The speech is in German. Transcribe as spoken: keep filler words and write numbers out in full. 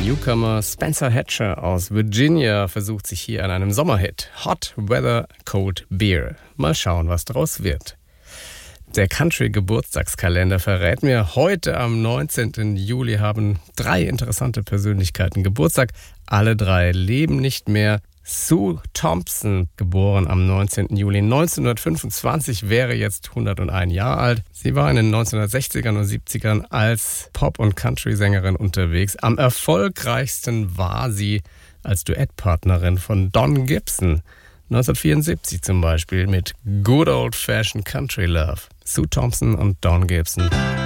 Newcomer Spencer Hatcher aus Virginia versucht sich hier an einem Sommerhit. Hot Weather Cold Beer. Mal schauen, was draus wird. Der Country-Geburtstagskalender verrät mir, heute am neunzehnten Juli haben drei interessante Persönlichkeiten Geburtstag. Alle drei leben nicht mehr. Sue Thompson, geboren am neunzehnten Juli neunzehnhundertfünfundzwanzig, wäre jetzt hunderteins Jahre alt. Sie war in den neunzehnhundertsechzigern und siebzigern als Pop- und Country-Sängerin unterwegs. Am erfolgreichsten war sie als Duettpartnerin von Don Gibson. neunzehnhundertvierundsiebzig zum Beispiel mit Good Old Fashioned Country Love. Sue Thompson und Don Gibson.